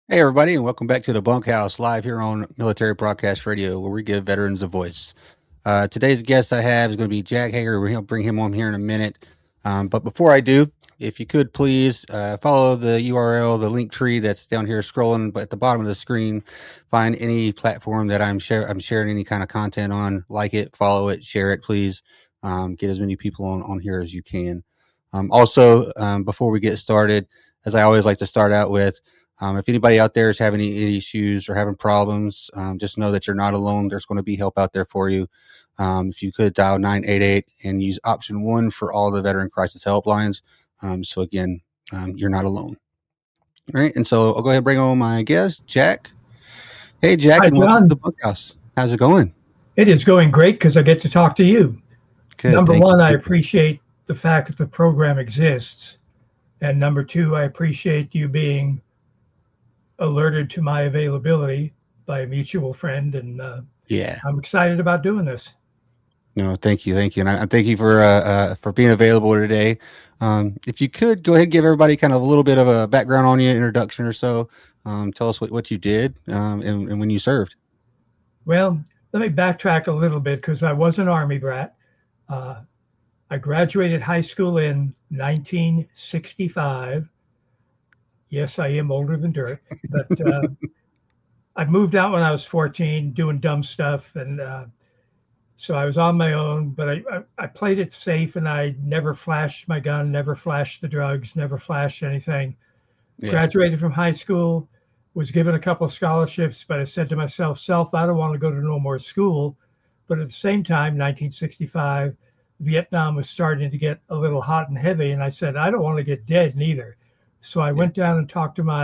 Hey, everybody, and welcome back to the Bunkhouse live here on Military Broadcast Radio, where we give veterans a voice. Today's guest I have is going to be Jack Hager. We'll bring him on here in a minute. But before I do, if you could please follow the URL, the link tree that's down here scrolling, but at the bottom of the screen, find any platform that I'm sharing any kind of content on. Like it, follow it, share it, please. Get as many people on here as you can. Before we get started, as I always like to start out with, if anybody out there is having any issues or having problems, just know that you're not alone. There's going to be help out there for you. If you could dial 988 and use option 1 for all the veteran crisis helplines. You're not alone. All right. And so I'll go ahead and bring on my guest, Jack. Hey, Jack, Hi, and welcome to John. the Bunkhouse. How's it going? It is going great because I get to talk to you. Good. Number Thank one, I you. appreciate the fact that the program exists. And number two, I appreciate you being alerted to my availability by a mutual friend. And Yeah. I'm excited about doing this. No, thank you. Thank you. And I thank you for being available today. If you could go ahead and give everybody kind of a little bit of a background on you, introduction or so. Tell us what you did and when you served. Well, let me backtrack a little bit because I was an Army brat. Uh, I graduated high school in 1965. Yes, I am older than dirt, but I moved out when I was 14 doing dumb stuff. And so I was on my own, but I played it safe and I never flashed my gun, never flashed the drugs, never flashed anything. Yeah. Graduated from high school, was given a couple of scholarships, but I said to myself, I don't want to go to no more school. But at the same time, 1965, Vietnam was starting to get a little hot and heavy. And I said, I don't want to get dead neither. So I Yeah. went down and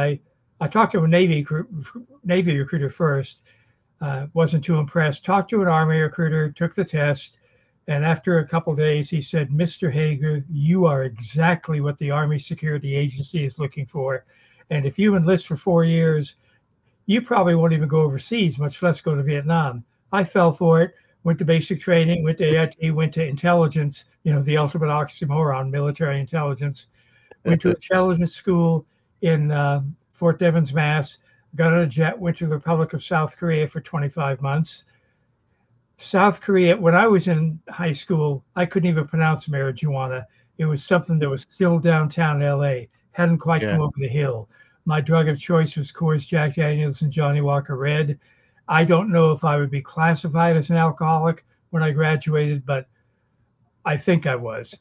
I talked to a Navy recruiter first. Wasn't too impressed. Talked to an Army recruiter, took the test, and after a couple of days, he said, "Mr. Hager, you are exactly what the Army Security Agency is looking for. And if you enlist for 4 years, you probably won't even go overseas, much less go to Vietnam." I fell for it, went to basic training, went to AIT, went to intelligence, the ultimate oxymoron, military intelligence. Went to intelligence school in Fort Devens, Mass. Got on a jet, went to the Republic of South Korea for 25 months. South Korea, when I was in high school, I couldn't even pronounce marijuana. It was something that was still downtown LA, hadn't quite Yeah. come over the hill. My drug of choice was Coors, Jack Daniels, and Johnny Walker Red. I don't know if I would be classified as an alcoholic when I graduated, but I think I was.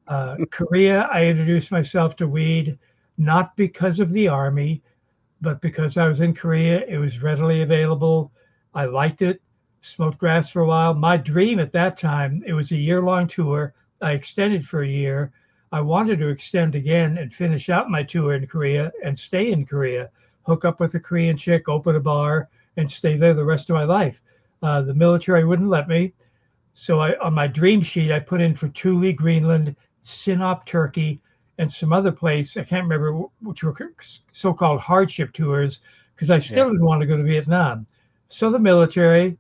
Korea, I introduced myself to weed not because of the Army, but because I was in Korea. It was readily available. I liked it, smoked grass for a while. My dream at that time, it was a year-long tour. I extended for a year. I wanted to extend again and finish out my tour in Korea and stay in Korea, hook up with a Korean chick, open a bar, and stay there the rest of my life. The military wouldn't let me. So on my dream sheet, I put in for Thule, Greenland, Sinop, Turkey, and some other place. I can't remember which were so-called hardship tours because I Yeah. still didn't want to go to Vietnam. So the military,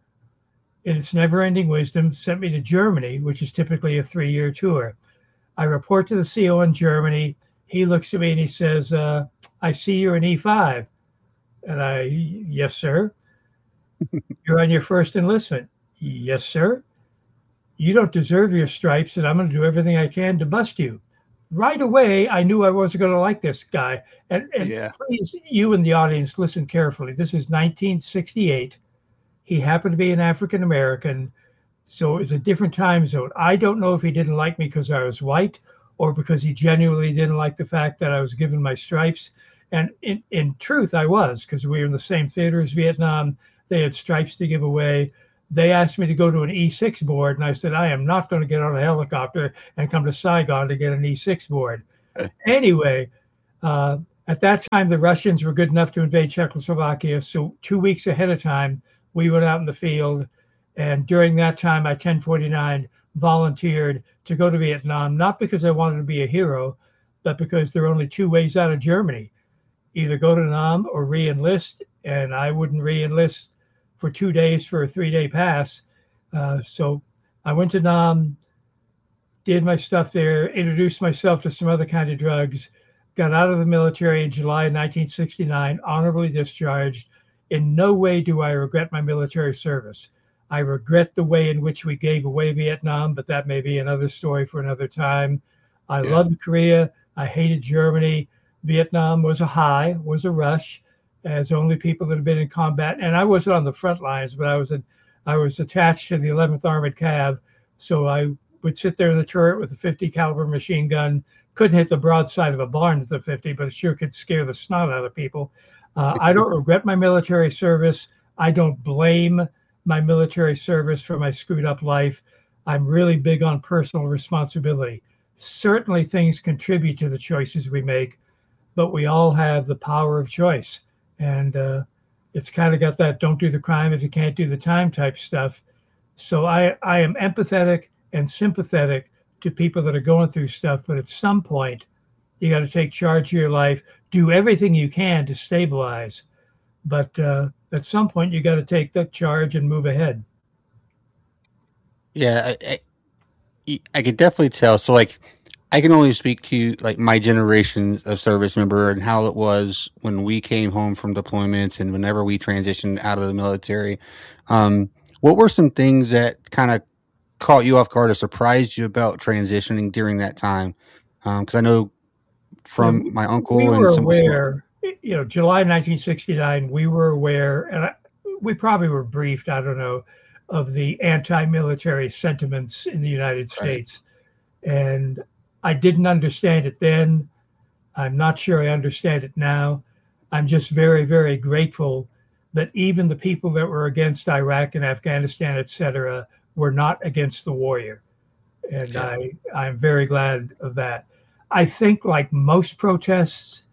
in its never-ending wisdom, sent me to Germany, which is typically a 3-year tour. I report to the CO in Germany. He looks at me and he says, "I see you're an E5." And "Yes, sir." "You're on your first enlistment." "Yes, sir." "You don't deserve your stripes, and I'm going to do everything I can to bust you." Right away, I knew I wasn't going to like this guy. And Yeah. please, you in the audience, listen carefully. This is 1968. He happened to be an African American, so it was a different time zone. I don't know if he didn't like me because I was white or because he genuinely didn't like the fact that I was given my stripes. And in truth, I was, because we were in the same theater as Vietnam. They had stripes to give away. They asked me to go to an E6 board, and I said, I am not going to get on a helicopter and come to Saigon to get an E6 board. Anyway, uh, at that time, the Russians were good enough to invade Czechoslovakia. So 2 weeks ahead of time, we went out in the field. And during that time, I 1049 volunteered to go to Vietnam, not because I wanted to be a hero, but because there are only two ways out of Germany: either go to Nam or re-enlist. And I wouldn't re-enlist for 2 days for a 3-day pass. So I went to Nam, did my stuff there, introduced myself to some other kind of drugs. got out of the military in July 1969, honorably discharged. In no way do I regret my military service. I regret the way in which we gave away Vietnam, but that may be another story for another time. I Yeah. loved Korea. I hated Germany. Vietnam was a high, was a rush, as only people that have been in combat. And I wasn't on the front lines, but I was attached to the 11th Armored Cav, so I would sit there in the turret with a 50 caliber machine gun. Couldn't hit the broadside of a barn with the 50, but it sure could scare the snot out of people. I don't regret my military service. I don't blame my military service for my screwed up life. I'm really big on personal responsibility. Certainly, things contribute to the choices we make, but we all have the power of choice. And it's kind of got that don't do the crime if you can't do the time type stuff. So I am empathetic and sympathetic to people that are going through stuff, but at some point, you got to take charge of your life, do everything you can to stabilize. But at some point, you got to take that charge and move ahead. Yeah, I could definitely tell. So, like, I can only speak to like my generations of service member and how it was when we came home from deployments and whenever we transitioned out of the military. What were some things that kind of caught you off guard or surprised you about transitioning during that time? Because I know Well, from my we uncle and were some aware, July 1969, we were aware, and we probably were briefed, I don't know, of the anti military sentiments in the United right, States. And I didn't understand it then. I'm not sure I understand it now. I'm just very, very grateful that even the people that were against Iraq and Afghanistan, et cetera, were not against the warrior. And yeah, I'm very glad of that. I think, like most protests,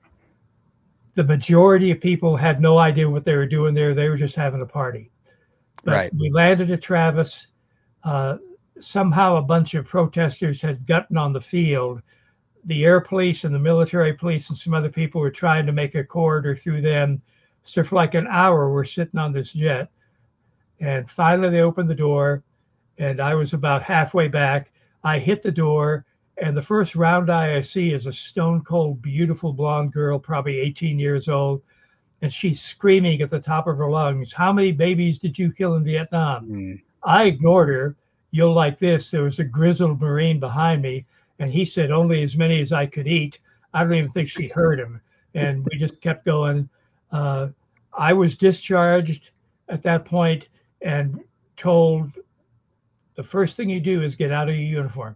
the majority of people had no idea what they were doing there. They were just having a party. But right, we landed at Travis. Uh, Somehow, a bunch of protesters had gotten on the field. The air police and the military police and some other people were trying to make a corridor through them. So, for like an hour, we're sitting on this jet. And finally, they opened the door, and I was about halfway back. I hit the door, and the first round eye I see is a stone cold, beautiful blonde girl, probably 18 years old, and she's screaming at the top of her lungs, "How many babies did you kill in Vietnam?" mm, I ignored her. You'll like this. There was a grizzled Marine behind me, and he said, "Only as many as I could eat." I don't even think she heard him. And we just kept going. Uh, I was discharged at that point and told the first thing you do is get out of your uniform.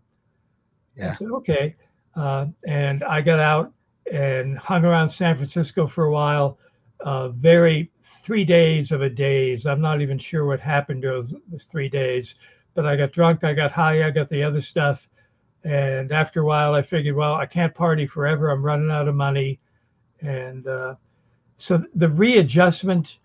I yeah, said, okay. And I got out and hung around San Francisco for a while. Very 3 days of a daze. I'm not even sure what happened those 3 days, but I got drunk, I got high, I got the other stuff. And after a while, I figured, well, I can't party forever. I'm running out of money. And so the readjustment,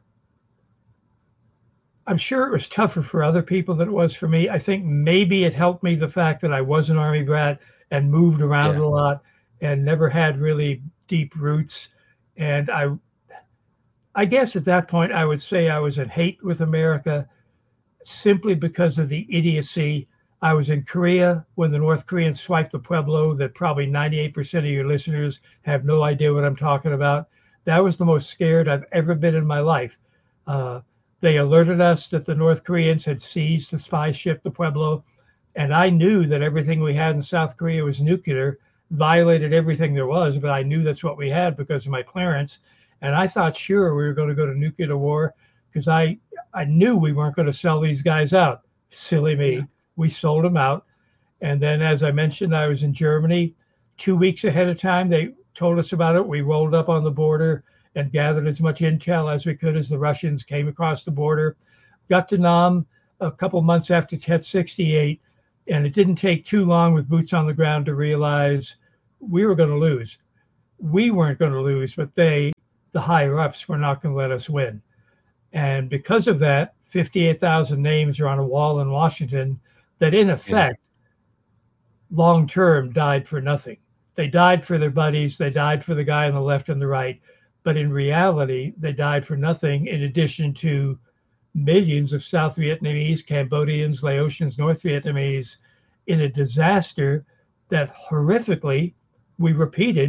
I'm sure it was tougher for other people than it was for me. I think maybe it helped me the fact that I was an Army brat and moved around yeah, a lot and never had really deep roots. And I guess at that point, I would say I was in hate with America simply because of the idiocy. I was in Korea when the North Koreans swiped the Pueblo, that probably 98% of your listeners have no idea what I'm talking about. That was the most scared I've ever been in my life. Uh, they alerted us that the North Koreans had seized the spy ship, the Pueblo, and I knew that everything we had in South Korea was nuclear, violated everything there was, but I knew that's what we had because of my clearance. And I thought, sure, we were going to go to nuclear war because I knew we weren't going to sell these guys out. Silly yeah, me. We sold them out. And then, as I mentioned, I was in Germany 2 weeks ahead of time. They told us about it. We rolled up on the border and gathered as much intel as we could as the Russians came across the border. Got to Nam a couple months after Tet 68. And it didn't take too long with boots on the ground to realize we were going to lose. We weren't going to lose, but they, the higher ups, were not going to let us win. And because of that, 58,000 names are on a wall in Washington that, in yeah, effect, long term died for nothing. They died for their buddies, they died for the guy on the left and the right, but in reality, they died for nothing in addition to millions of South Vietnamese, Cambodians, Laotians, North Vietnamese in a disaster that horrifically we repeated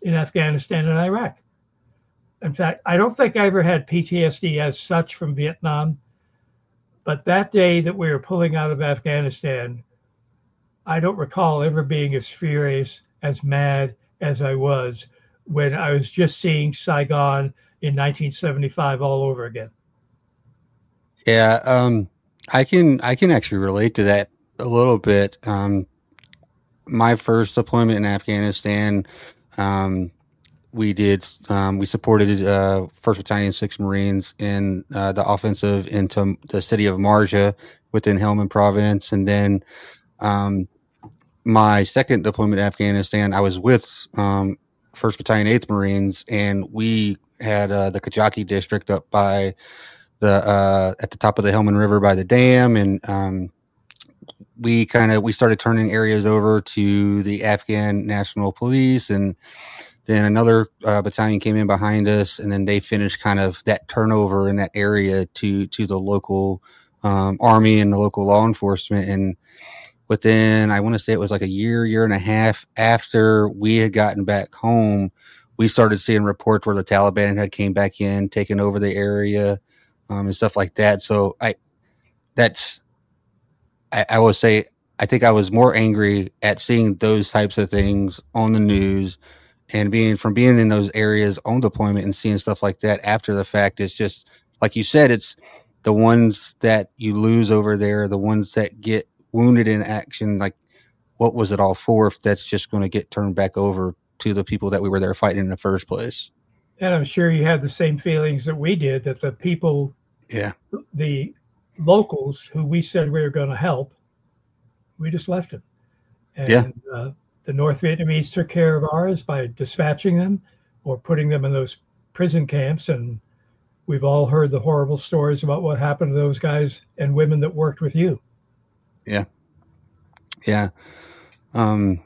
in Afghanistan and Iraq. In fact, I don't think I ever had PTSD as such from Vietnam, but that day that we were pulling out of Afghanistan, I don't recall ever being as furious, as mad as I was when I was just seeing Saigon in 1975 all over again. Yeah, I can actually relate to that a little bit. My first deployment in Afghanistan, um, we supported First Battalion, 6th Marines in the offensive into the city of Marja within Helmand Province, and then um, my second deployment in Afghanistan, I was with First Battalion, 8th Marines, and we had the Kajaki district up by the at the top of the Helmand River by the dam, and we started turning areas over to the Afghan National Police, and then another battalion came in behind us, and then they finished kind of that turnover in that area to the local army and the local law enforcement. And within, I want to say it was like a year and a half after we had gotten back home, we started seeing reports where the Taliban had came back in, taken over the area, and stuff like that. So that's I will say I think I was more angry at seeing those types of things on the news and being in those areas on deployment and seeing stuff like that after the fact. It's just like you said, it's the ones that you lose over there, the ones that get wounded in action. Like, what was it all for if that's just going to get turned back over to the people that we were there fighting in the first place? And I'm sure you had the same feelings that we did, that the people, Yeah. the locals who we said we were going to help, we just left them. Yeah. And the North Vietnamese took care of ours by dispatching them or putting them in those prison camps. And we've all heard the horrible stories about what happened to those guys and women that worked with you. Yeah. Yeah. Um,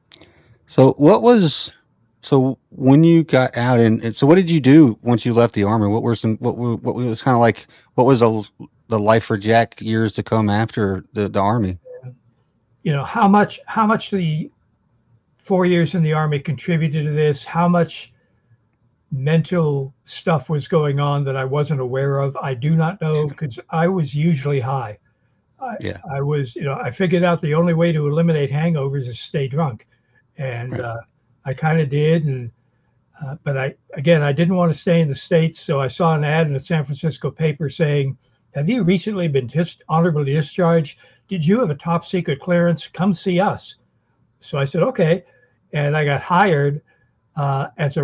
so when you got out and so what did you do once you left the army? What were some, what was kind of like, what was the life for Jack years to come after the army? You know, how much the 4 years in the army contributed to this, how much mental stuff was going on that I wasn't aware of, I do not know, because I was usually high. I, Yeah. I was, I figured out the only way to eliminate hangovers is stay drunk. And Right. I kind of did. And, but I didn't want to stay in the States. So I saw an ad in the San Francisco paper saying, have you recently been honorably discharged? Did you have a top secret clearance? Come see us. So I said, okay. And I got hired as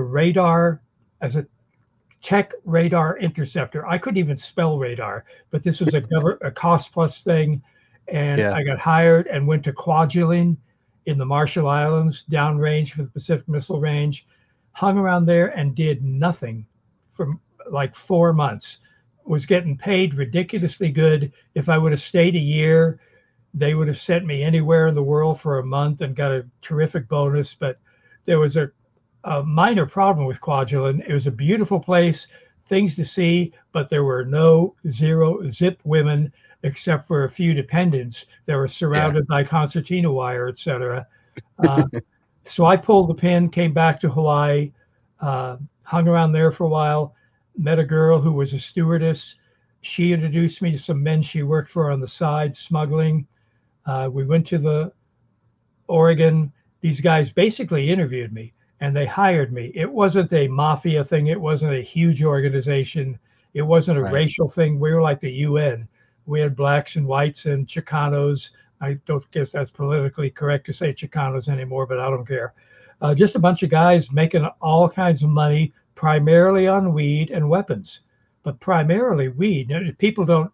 a tech radar interceptor. I couldn't even spell radar, but this was a cost plus thing. And Yeah. I got hired and went to Kwajalein in the Marshall Islands, downrange for the Pacific Missile Range, hung around there and did nothing for like 4 months. Was getting paid ridiculously good. If I would have stayed a year, they would have sent me anywhere in the world for a month and got a terrific bonus. But there was a minor problem with Kwajalein. It was a beautiful place, things to see, but there were no zero zip women except for a few dependents that were Yeah. surrounded by concertina wire, etc. Uh, so I pulled the pin, came back to Hawaii, hung around there for a while, met a girl who was a stewardess. She introduced me to some men she worked for on the side, smuggling. We went to the Oregon. These guys basically interviewed me and they hired me. It wasn't a mafia thing. It wasn't a huge organization. It wasn't a Right. racial thing. We were like the UN. We had blacks and whites and Chicanos. I don't guess that's politically correct to say Chicanos anymore, but I don't care. Just a bunch of guys making all kinds of money, primarily on weed and weapons, but primarily weed. People don't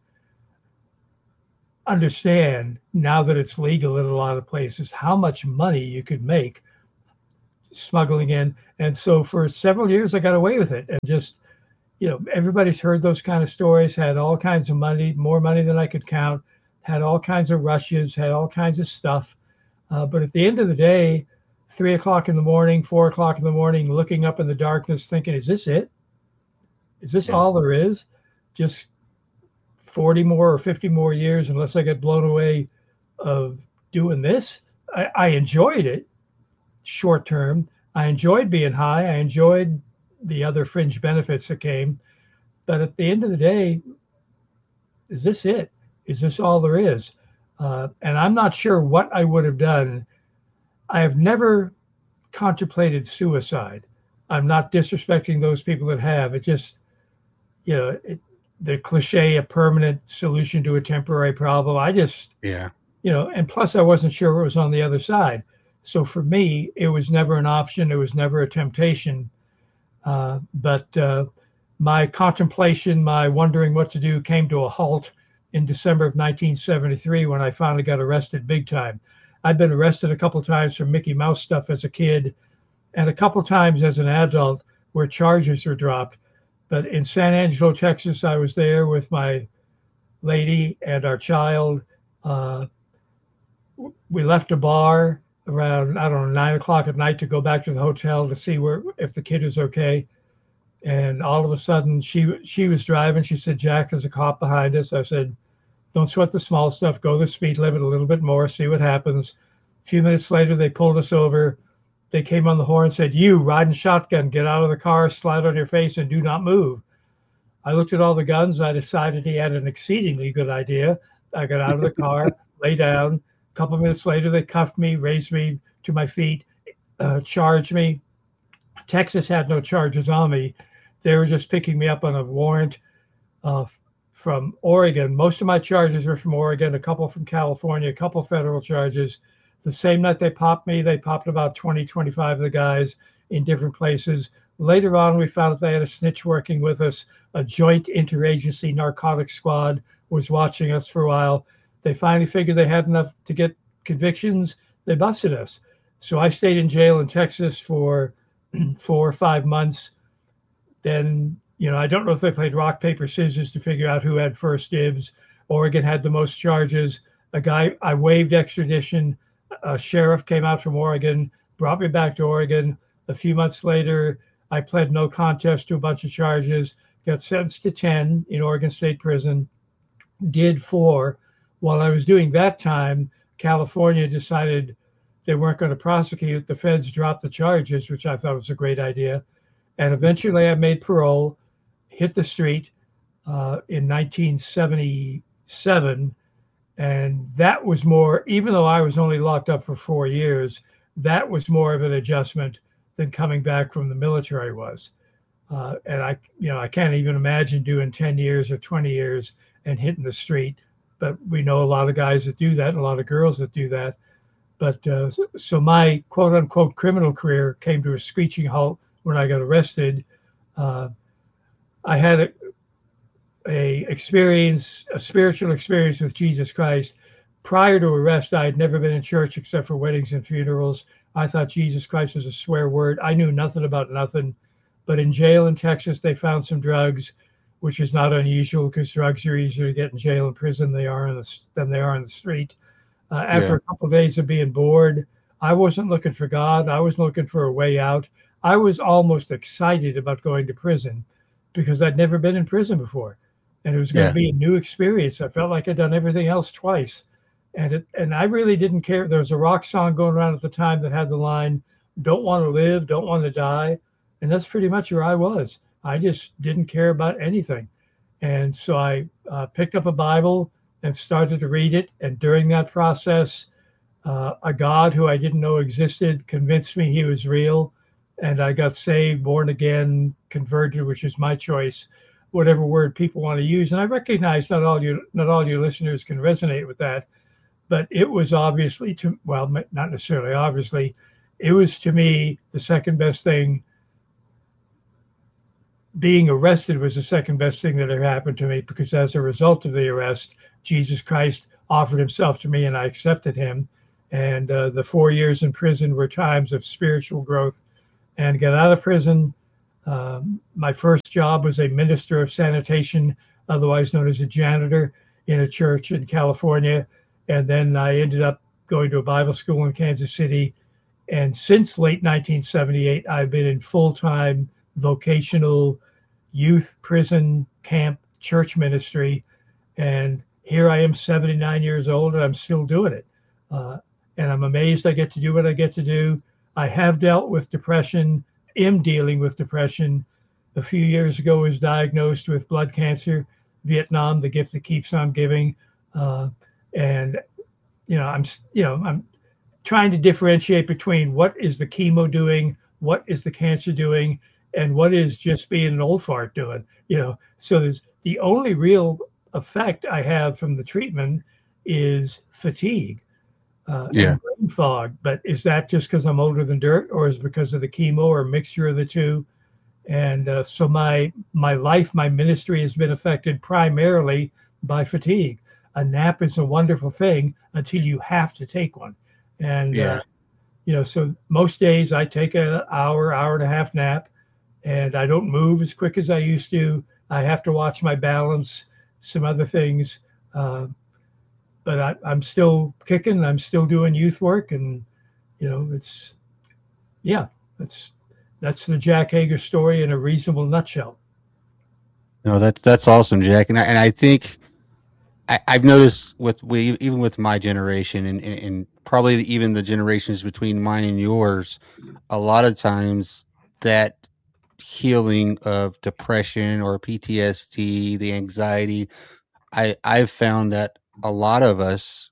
understand now that it's legal in a lot of places how much money you could make smuggling in. And so for several years, I got away with it. And just, everybody's heard those kind of stories, had all kinds of money, more money than I could count, had all kinds of rushes, had all kinds of stuff. But at the end of the day, 3 o'clock in the morning, 4 o'clock in the morning, looking up in the darkness, thinking, is this it? Is this Yeah. all there is? Just 40 more or 50 more years, unless I get blown away of doing this. I enjoyed it short term. I enjoyed being high. I enjoyed the other fringe benefits that came. But at the end of the day, is this it? Is this all there is? And I'm not sure what I would have done. I have never contemplated suicide. I'm not disrespecting those people that have. It just, the cliche, a permanent solution to a temporary problem. I just, Yeah. And plus I wasn't sure what was on the other side. So for me, it was never an option. It was never a temptation. But my contemplation, my wondering what to do came to a halt in December of 1973 when I finally got arrested big time. I'd been arrested a couple of times for Mickey Mouse stuff as a kid and a couple of times as an adult where charges were dropped. But in San Angelo, Texas, I was there with my lady and our child. We left a bar around, I don't know, 9 o'clock at night to go back to the hotel to see if the kid was okay. And all of a sudden she was driving. She said, "Jack, there's a cop behind us." I said, "Don't sweat the small stuff. Go the speed limit a little bit more, see what happens." A few minutes later, they pulled us over. They came on the horn and said, "You riding shotgun, get out of the car, slide on your face, and do not move." I looked at all the guns. I decided he had an exceedingly good idea. I got out of the car, lay down. A couple minutes later, they cuffed me, raised me to my feet, charged me. Texas had no charges on me. They were just picking me up on a warrant from Oregon. Most of my charges were from Oregon, a couple from California, a couple federal charges. The same night they popped me, they popped about 20, 25 of the guys in different places. Later on, we found that they had a snitch working with us. A joint interagency narcotics squad was watching us for a while. They finally figured they had enough to get convictions. They busted us. So I stayed in jail in Texas for 4 or 5 months. Then, I don't know if they played rock, paper, scissors to figure out who had first dibs. Oregon had the most charges. I waived extradition. A sheriff came out from Oregon, brought me back to Oregon. A few months later, I pled no contest to a bunch of charges, got sentenced to 10 in Oregon State Prison, did 4. While I was doing that time, California decided they weren't going to prosecute. The feds dropped the charges, which I thought was a great idea. And eventually I made parole, hit the street in 1977. And that was more, even though I was only locked up for 4 years, that was more of an adjustment than coming back from the military was. And I can't even imagine doing 10 years or 20 years and hitting the street. But we know a lot of guys that do that, and a lot of girls that do that. But so my quote unquote criminal career came to a screeching halt when I got arrested. I had a spiritual experience with Jesus Christ. Prior to arrest, I had never been in church except for weddings and funerals. I thought Jesus Christ was a swear word. I knew nothing about nothing. But in jail in Texas, they found some drugs, which is not unusual because drugs are easier to get in jail and prison than they are in the street. After a couple of days of being bored, I wasn't looking for God. I was looking for a way out. I was almost excited about going to prison because I'd never been in prison before. And it was going to be a new experience. I felt like I'd done everything else twice. And I really didn't care. There was a rock song going around at the time that had the line, "Don't want to live, don't want to die." And that's pretty much where I was. I just didn't care about anything. And so I picked up a Bible and started to read it. And during that process, a God who I didn't know existed convinced me he was real. And I got saved, born again, converted, which is my choice, whatever word people want to use. And I recognize not all your listeners can resonate with that, but it was obviously not necessarily obviously, it was to me the second best thing. Being arrested was the second best thing that had happened to me, because as a result of the arrest, Jesus Christ offered himself to me and I accepted him. And the 4 years in prison were times of spiritual growth. And got out of prison. My first job was a minister of sanitation, otherwise known as a janitor in a church in California. And then I ended up going to a Bible school in Kansas City. And since late 1978, I've been in full-time vocational youth prison camp church ministry. And here I am, 79 years old, and I'm still doing it. And I'm amazed I get to do what I get to do. I have dealt with depression, am dealing with depression. A few years ago, was diagnosed with blood cancer, Vietnam, the gift that keeps on giving. Uh, and, I'm trying to differentiate between what is the chemo doing, what is the cancer doing, and what is just being an old fart doing. So there's the only real effect I have from the treatment is fatigue Yeah. and brain fog. But is that just because I'm older than dirt, or is it because of the chemo, or a mixture of the two? And so my life, my ministry has been affected primarily by fatigue. A nap is a wonderful thing until you have to take one. And Yeah. so most days I take an hour and a half nap, and I don't move as quick as I used to. I have to watch my balance, some other things. Uh, but I'm still kicking. I'm still doing youth work, and it's yeah, that's that's the Jack Hager story in a reasonable nutshell. No, that's awesome, Jack. And I think I've noticed even with my generation and probably even the generations between mine and yours, a lot of times that healing of depression or PTSD, the anxiety, I've found that a lot of us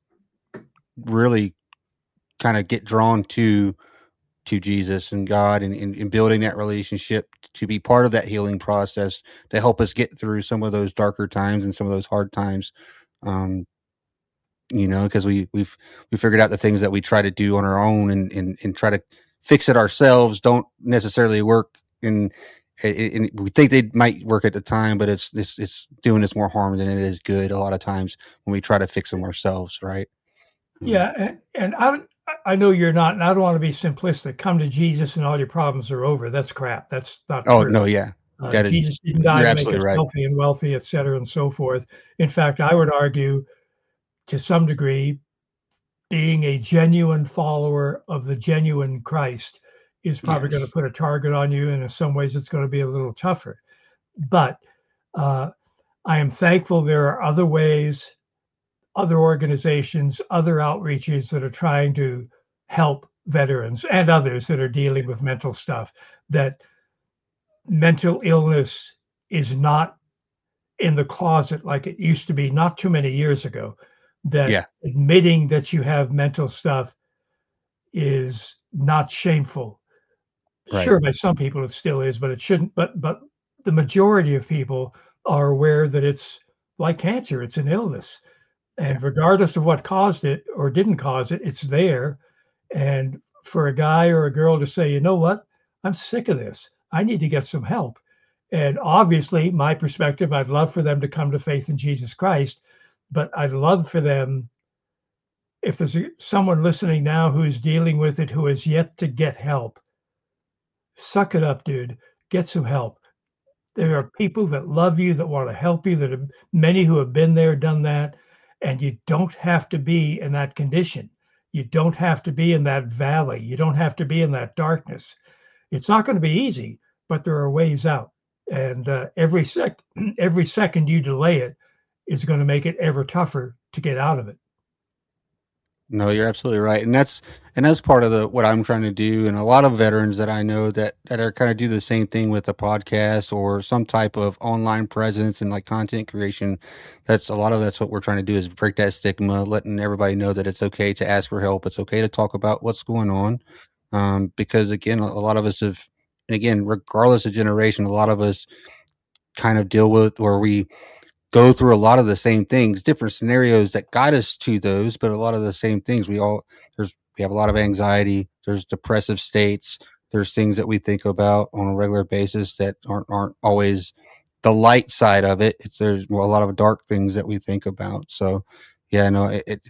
really kind of get drawn to Jesus and God and building that relationship to be part of that healing process to help us get through some of those darker times and some of those hard times. Um, because we figured out the things that we try to do on our own and try to fix it ourselves don't necessarily work and we think they might work at the time, but it's doing us more harm than it is good a lot of times when we try to fix them ourselves, right? Um, Yeah, and I know you're not, and I don't want to be simplistic. Come to Jesus and all your problems are over. That's crap. That's not oh true. no, yeah, that is Jesus didn't die you're to make absolutely us right. healthy and wealthy, et cetera, and so forth. In fact, I would argue to some degree, being a genuine follower of the genuine Christ is probably going to Yes, put a target on you. And in some ways, it's going to be a little tougher. But uh, I am thankful there are other ways, other organizations, other outreaches that are trying to help veterans and others that are dealing with mental stuff, that mental illness is not in the closet like it used to be not too many years ago, that yeah, admitting that you have mental stuff is not shameful. right, Sure, by some people it still is, but it shouldn't. But the majority of people are aware that it's like cancer, it's an illness. yeah. And regardless of what caused it or didn't cause it, it's there. And for a guy or a girl to say, you know what, I'm sick of this. I need to get some help. And obviously, my perspective, I'd love for them to come to faith in Jesus Christ, but I'd love for them, if there's someone listening now who's dealing with it who has yet to get help, suck it up, dude. Get some help. There are people that love you, that want to help you, that have many who have been there, done that, and you don't have to be in that condition. You don't have to be in that valley. You don't have to be in that darkness. It's not going to be easy, but there are ways out. And every second you delay it is going to make it ever tougher to get out of it. No, you're absolutely right, and that's part of the what I'm trying to do, and a lot of veterans that I know that are kind of do the same thing with the podcast or some type of online presence and like content creation. That's a lot of that's what we're trying to do is break that stigma, letting everybody know that it's okay to ask for help, it's okay to talk about what's going on, because again, a lot of us have, and again, regardless of generation, a lot of us kind of deal with or we go through a lot of the same things, different scenarios that got us to those, but a lot of the same things. We have a lot of anxiety. There's depressive states. There's things that we think about on a regular basis that aren't always the light side of it. There's a lot of dark things that we think about. So, yeah, no,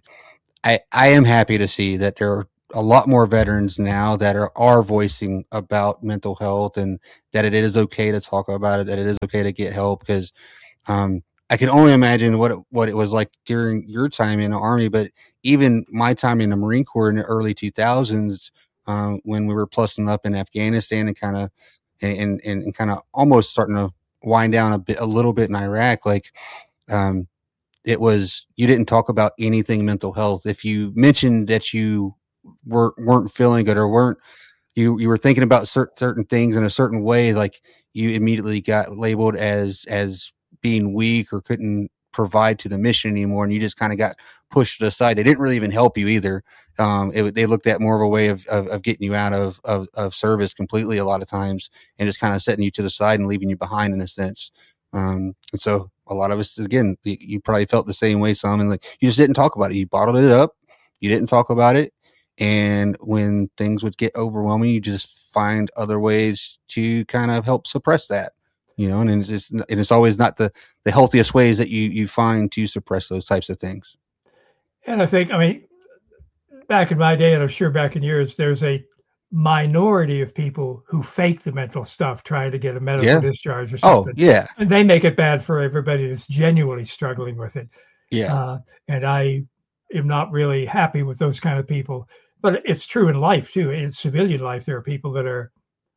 I am happy to see that there are a lot more veterans now that are voicing about mental health and that it is okay to talk about it, that it is okay to get help because I can only imagine what it was like during your time in the army, but even my time in the Marine Corps in the early 2000s, when we were plussing up in Afghanistan and kind of and kind of almost starting to wind down a little bit in Iraq, like um, it was you didn't talk about anything mental health. If you mentioned that you weren't feeling good or weren't you were thinking about certain things in a certain way, like you immediately got labeled as being weak or couldn't provide to the mission anymore, and you just kind of got pushed aside. They didn't really even help you either. They looked at more of a way of getting you out of service completely a lot of times, and just kind of setting you to the side and leaving you behind in a sense. And so a lot of us, again, you probably felt the same way, some, and like you just didn't talk about it. You bottled it up. You didn't talk about it. And when things would get overwhelming, you just find other ways to kind of help suppress that, and it's always not the healthiest ways that you find to suppress those types of things. And I mean, back in my day, and I'm sure back in yours, there's a minority of people who fake the mental stuff trying to get a medical discharge or something. Oh, yeah. And they make it bad for everybody that's genuinely struggling with it. Yeah. And I am not really happy with those kind of people. But it's true in life too. In civilian life, there are people that are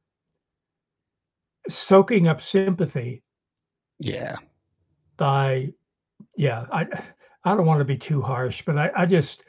soaking up sympathy. Yeah. I don't want to be too harsh, but I just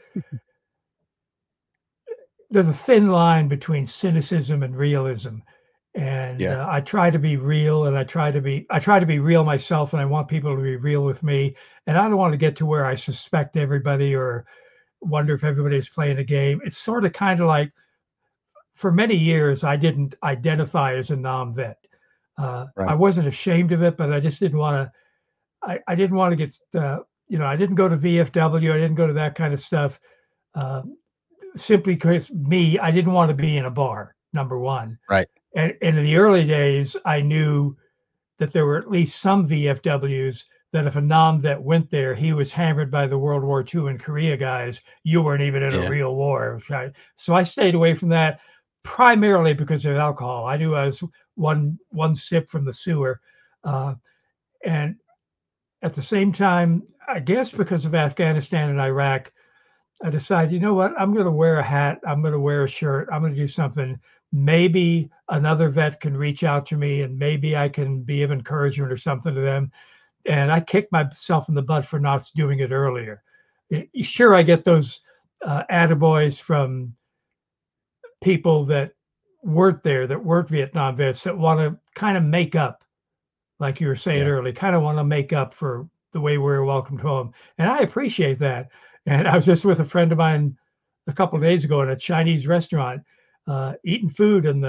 there's a thin line between cynicism and realism, and I try to be real, and I try to be real myself, and I want people to be real with me, and I don't want to get to where I suspect everybody or wonder if everybody's playing a game. It's sort of kind of like, for many years, I didn't identify as a non-vet. Right. I wasn't ashamed of it, but I just didn't want to. I didn't want to get. I didn't go to VFW. I didn't go to that kind of stuff. Simply because I didn't want to be in a bar. Number one. Right. And in the early days, I knew that there were at least some VFWs that if a non-vet went there, he was hammered by the World War II and Korea guys. You weren't even in a real war. Right? So I stayed away from that primarily because of alcohol. I knew I was one sip from the sewer. And at the same time, I guess because of Afghanistan and Iraq, I decided, you know what? I'm going to wear a hat. I'm going to wear a shirt. I'm going to do something. Maybe another vet can reach out to me and maybe I can be of encouragement or something to them. And I kicked myself in the butt for not doing it earlier. Sure, I get those attaboys from people that weren't there, that weren't Vietnam vets, that want to kind of make up, like you were saying earlier, kind of want to make up for the way we were welcomed home. And I appreciate that. And I was just with a friend of mine a couple of days ago at a Chinese restaurant, eating food, and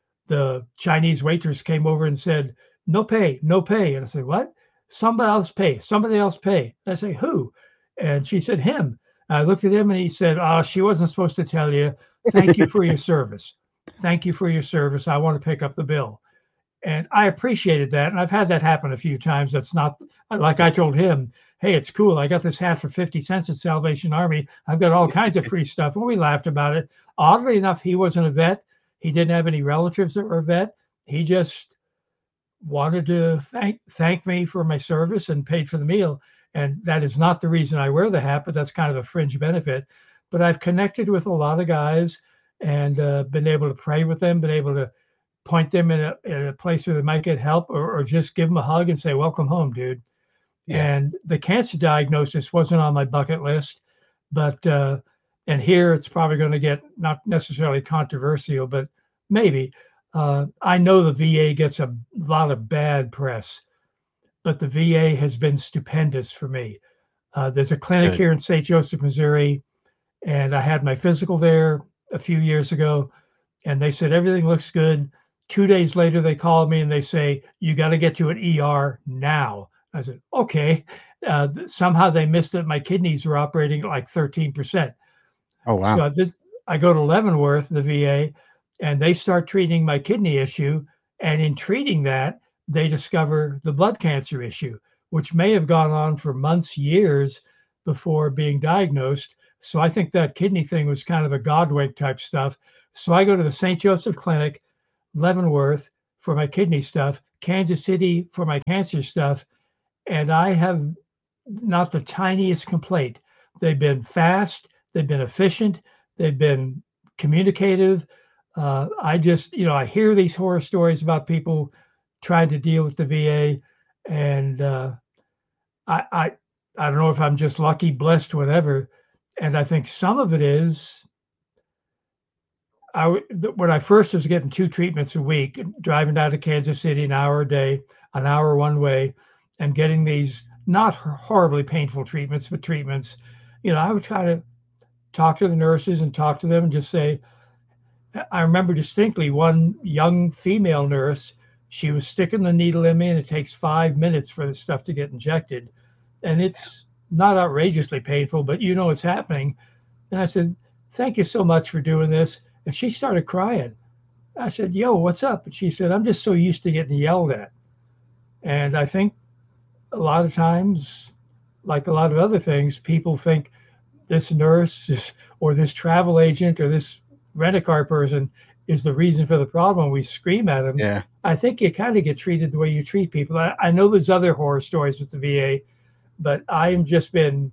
the Chinese waitress came over and said, "No pay, no pay." And I said, "What?" "Somebody else pay, somebody else pay." I say, "Who?" And she said, "Him." I looked at him and he said, "Oh, she wasn't supposed to tell you. Thank you for your service. Thank you for your service. I want to pick up the bill." And I appreciated that. And I've had that happen a few times. That's not like I told him, "Hey, it's cool. I got this hat for 50 cents at Salvation Army. I've got all kinds of free stuff." And we laughed about it. Oddly enough, he wasn't a vet. He didn't have any relatives that were a vet. He just wanted to thank me for my service and paid for the meal. And that is not the reason I wear the hat, but that's kind of a fringe benefit. But I've connected with a lot of guys and been able to pray with them, been able to point them in a place where they might get help, or just give them a hug and say, "Welcome home, dude." Yeah. And the cancer diagnosis wasn't on my bucket list, but and here it's probably going to get not necessarily controversial, but maybe. I know the VA gets a lot of bad press, but the VA has been stupendous for me. There's a clinic here in St. Joseph, Missouri, and I had my physical there a few years ago, and they said everything looks good. 2 days later, they called me and they say, "You got to get to an ER now." I said, "Okay." Somehow they missed it. My kidneys were operating at like 13%. Oh, wow. So I go to Leavenworth, the VA, and they start treating my kidney issue. And in treating that, they discover the blood cancer issue, which may have gone on for months, years before being diagnosed. So I think that kidney thing was kind of a God wink type stuff. So I go to the St. Joseph Clinic, Leavenworth for my kidney stuff, Kansas City for my cancer stuff, and I have not the tiniest complaint. They've been fast, they've been efficient, they've been communicative. I just, I hear these horror stories about people trying to deal with the VA, and I don't know if I'm just lucky, blessed, whatever. And I think some of it is when I first was getting 2 treatments a week, driving down to Kansas City an hour a day, an hour one way, and getting these not horribly painful treatments, but treatments, I would try to talk to the nurses and talk to them and just say, I remember distinctly one young female nurse, she was sticking the needle in me, and it takes 5 minutes for the stuff to get injected. And it's not outrageously painful, but it's happening. And I said, thank you so much for doing this. And she started crying. I said, yo, what's up? And she said, I'm just so used to getting yelled at. And I think a lot of times, like a lot of other things, people think this nurse or this travel agent or this rent-a-car person is the reason for the problem. We scream at them. Yeah. I think you kind of get treated the way you treat people. I know there's other horror stories with the VA, but I have just been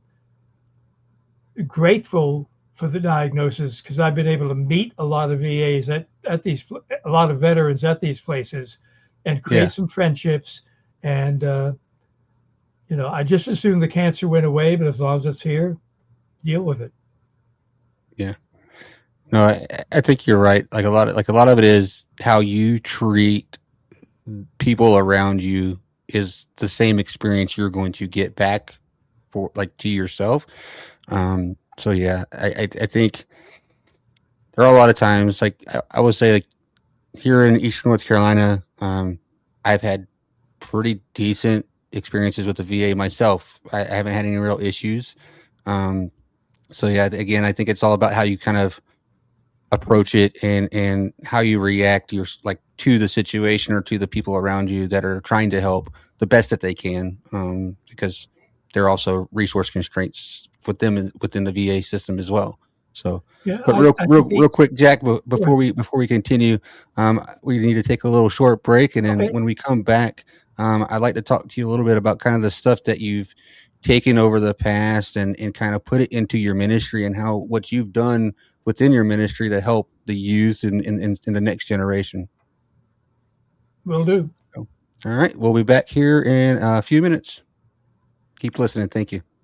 grateful for the diagnosis because I've been able to meet a lot of VAs a lot of veterans at these places and create some friendships. And, I just assume the cancer went away, but as long as it's here, deal with it. Yeah. No, I think you're right. Like a lot of it is how you treat people around you is the same experience you're going to get back for to yourself. So yeah, I think there are a lot of times, I would say, here in Eastern North Carolina, I've had pretty decent experiences with the VA myself. I haven't had any real issues. So yeah, again, I think it's all about how you kind of approach it and how you react to the situation or to the people around you that are trying to help the best that they can, because there are also resource constraints within the VA system as well. So, yeah, but real quick, Jack, before we continue, we need to take a little short break, and then when we come back, I'd like to talk to you a little bit about kind of the stuff that you've taken over the past and kind of put it into your ministry and what you've done within your ministry to help the youth in the next generation. Will do. All right. We'll be back here in a few minutes. Keep listening. Thank you.